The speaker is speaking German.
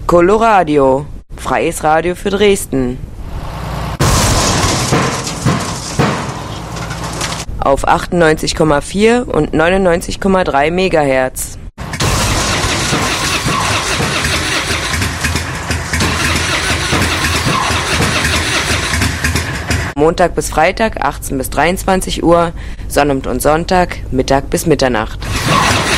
Coloradio, freies Radio für Dresden. Auf 98,4 und 99,3 Megahertz. Montag bis Freitag 18 bis 23 Uhr, Sonnabend und Sonntag Mittag bis Mitternacht.